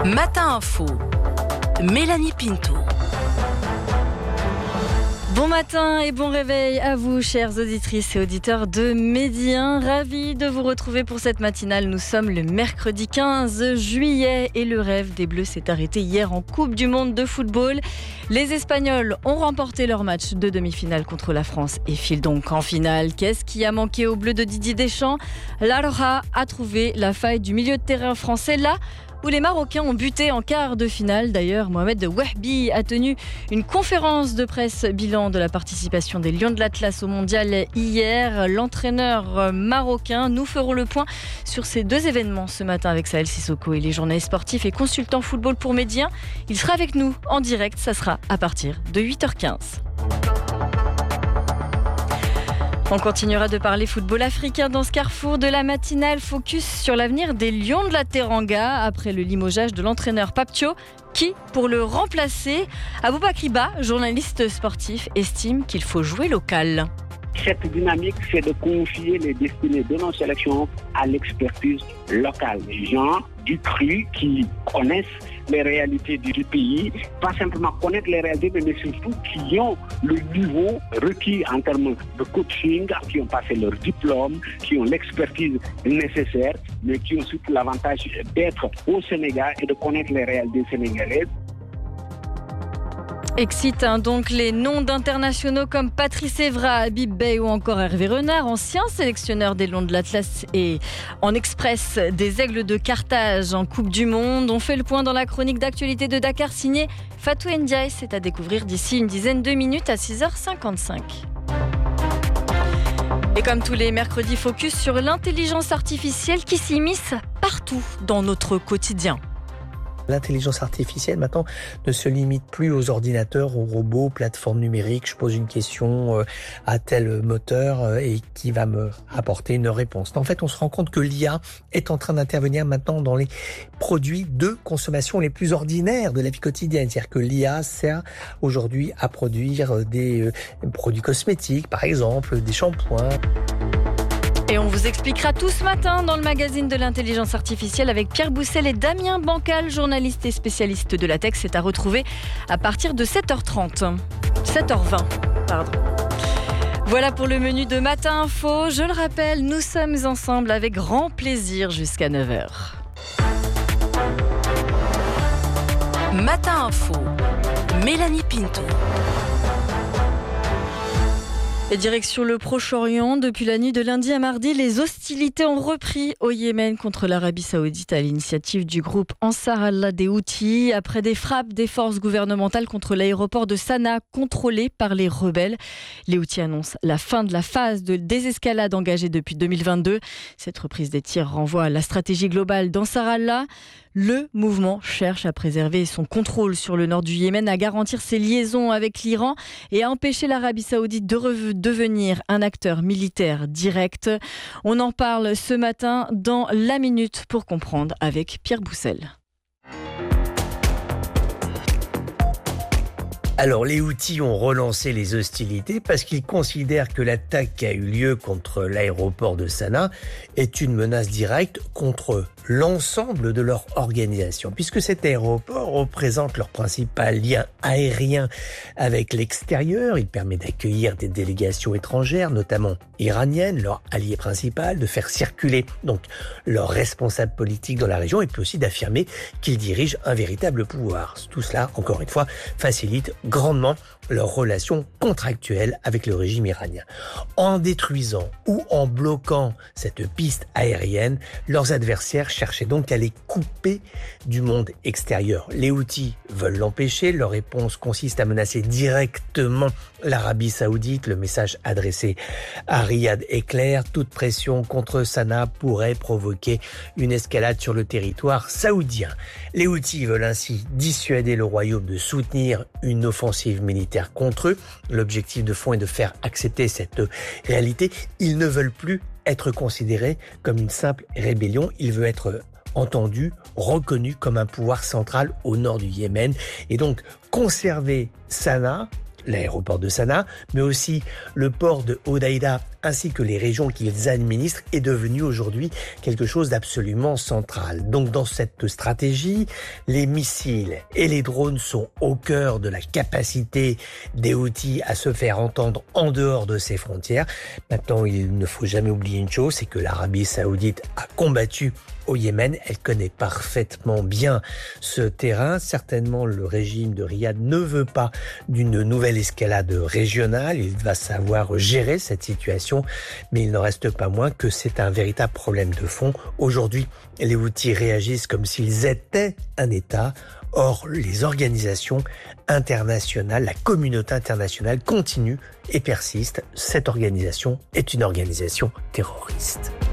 Matin Info, Mélanie Pinto. Bon matin et bon réveil à vous, chères auditrices et auditeurs de Midi 1. Ravis de vous retrouver pour cette matinale. Nous sommes le mercredi 15 juillet et le rêve des Bleus s'est arrêté hier en Coupe du Monde de football. Les Espagnols ont remporté leur match de demi-finale contre la France et filent donc en finale. Qu'est-ce qui a manqué aux Bleus de Didier Deschamps? La Roja a trouvé la faille du milieu de terrain français là où les Marocains ont buté en quart de finale. D'ailleurs, Mohamed Wahbi a tenu une conférence de presse bilan de la participation des Lions de l'Atlas au Mondial hier. L'entraîneur marocain, nous ferons le point sur ces deux événements ce matin avec Sahel Sissoko. Il est journaliste sportif et consultant football pour Midi 1. Il sera avec nous en direct, ça sera à partir de 8h15. On continuera de parler football africain dans ce carrefour de la matinale. Focus sur l'avenir des Lions de la Teranga après le limogeage de l'entraîneur Papcho. Qui, pour le remplacer, Aboubakry Ba, journaliste sportif, estime qu'il faut jouer local. Cette dynamique, c'est de confier les destinées de nos sélections à l'expertise locale. Des gens du cru qui connaissent les réalités du pays, pas simplement connaître les réalités, mais surtout qui ont le niveau requis en termes de coaching, qui ont passé leur diplôme, qui ont l'expertise nécessaire, mais qui ont surtout l'avantage d'être au Sénégal et de connaître les réalités sénégalaises. Excitent donc les noms d'internationaux comme Patrice Evra, Habib Beye ou encore Hervé Renard, ancien sélectionneur des Lions de l'Atlas et en express des Aigles de Carthage en Coupe du Monde. On fait le point dans la chronique d'actualité de Dakar signée Fatou Ndiaye. C'est à découvrir d'ici une dizaine de minutes à 6h55. Et comme tous les mercredis, focus sur l'intelligence artificielle qui s'immisce partout dans notre quotidien. L'intelligence artificielle maintenant ne se limite plus aux ordinateurs, aux robots, aux plateformes numériques. Je pose une question à tel moteur et qui va me apporter une réponse. En fait, on se rend compte que l'IA est en train d'intervenir maintenant dans les produits de consommation les plus ordinaires de la vie quotidienne. C'est-à-dire que l'IA sert aujourd'hui à produire des produits cosmétiques, par exemple, des shampoings. Et on vous expliquera tout ce matin dans le magazine de l'intelligence artificielle avec Pierre Boussel et Damien Bancal, journaliste et spécialiste de la tech. C'est à retrouver à partir de 7h30. 7h20, pardon. Voilà pour le menu de Matin Info. Je le rappelle, nous sommes ensemble avec grand plaisir jusqu'à 9h. Matin Info, Mélanie Pinto. Et direction le Proche-Orient, depuis la nuit de lundi à mardi, les hostilités ont repris au Yémen contre l'Arabie Saoudite à l'initiative du groupe Ansar Allah des Houthis. Après des frappes des forces gouvernementales contre l'aéroport de Sanaa contrôlé par les rebelles, les Houthis annoncent la fin de la phase de désescalade engagée depuis 2022. Cette reprise des tirs renvoie à la stratégie globale d'Ansar Allah. Le mouvement cherche à préserver son contrôle sur le nord du Yémen, à garantir ses liaisons avec l'Iran et à empêcher l'Arabie Saoudite de devenir un acteur militaire direct. On en parle ce matin dans La Minute pour comprendre avec Pierre Boussel. Alors, les Houthis ont relancé les hostilités parce qu'ils considèrent que l'attaque qui a eu lieu contre l'aéroport de Sanaa est une menace directe contre l'ensemble de leur organisation, puisque cet aéroport représente leur principal lien aérien avec l'extérieur. Il permet d'accueillir des délégations étrangères, notamment iraniennes, leur allié principal, de faire circuler donc leurs responsables politiques dans la région et puis aussi d'affirmer qu'ils dirigent un véritable pouvoir. Tout cela, encore une fois, facilite grandement leurs relations contractuelles avec le régime iranien. En détruisant ou en bloquant cette piste aérienne, leurs adversaires cherchaient donc à les couper du monde extérieur. Les Houthis veulent l'empêcher. Leur réponse consiste à menacer directement l'Arabie Saoudite. Le message adressé à Riyad est clair. Toute pression contre Sanaa pourrait provoquer une escalade sur le territoire saoudien. Les Houthis veulent ainsi dissuader le royaume de soutenir une offensive militaire contre eux. L'objectif de fond est de faire accepter cette réalité. Ils ne veulent plus être considérés comme une simple rébellion. Ils veulent être entendus, reconnus comme un pouvoir central au nord du Yémen et donc conserver Sanaa l'aéroport de Sanaa, mais aussi le port de Hodeïda ainsi que les régions qu'ils administrent est devenu aujourd'hui quelque chose d'absolument central. Donc dans cette stratégie, les missiles et les drones sont au cœur de la capacité des Houthis à se faire entendre en dehors de ses frontières. Maintenant, il ne faut jamais oublier une chose, c'est que l'Arabie Saoudite a combattu au Yémen. Elle connaît parfaitement bien ce terrain. Certainement, le régime de Riyad ne veut pas d'une nouvelle escalade régionale. Il va savoir gérer cette situation, mais il n'en reste pas moins que c'est un véritable problème de fond. Aujourd'hui, les Houthis réagissent comme s'ils étaient un État. Or, les organisations internationales, la communauté internationale continue et persiste. Cette organisation est une organisation terroriste.